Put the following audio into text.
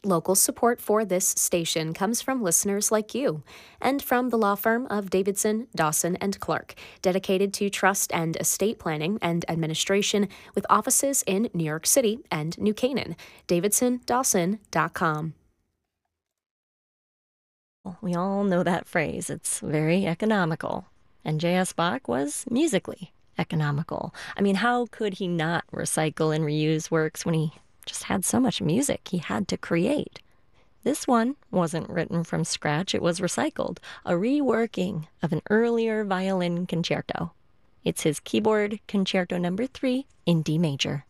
Local support for this station comes from listeners like you and from the law firm of Davidson, Dawson, and Clark, dedicated to trust and estate planning and administration with offices in New York City and New Canaan. DavidsonDawson.com. We all know that phrase. It's very economical. And J.S. Bach was musically economical. I mean, how could he not recycle and reuse works when he just had so much music he had to create? This one wasn't written from scratch. It was recycled, a reworking of an earlier violin concerto. It's his keyboard concerto number 3 in D major.